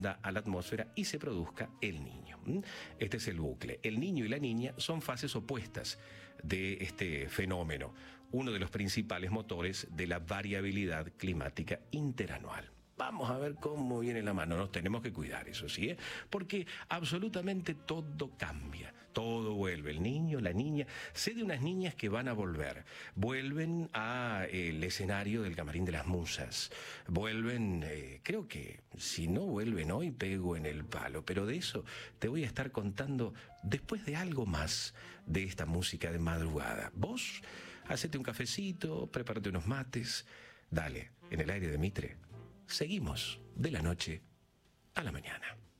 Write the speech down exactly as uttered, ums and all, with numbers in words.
a la atmósfera y se produzca el niño. Este es el bucle. El niño y la niña son fases opuestas de este fenómeno, uno de los principales motores de la variabilidad climática interanual. Vamos a ver cómo viene la mano. Nos tenemos que cuidar, eso sí, ¿eh? Porque absolutamente todo cambia, todo vuelve. El niño, la niña. Sé de unas niñas que van a volver. Vuelven al escenario del Camarín de las Musas. Vuelven, eh, creo que si no vuelven hoy, pego en el palo. Pero de eso te voy a estar contando después de algo más de esta música de madrugada. Vos, hacete un cafecito, prepárate unos mates. Dale, en el aire de Mitre. Seguimos de la noche a la mañana.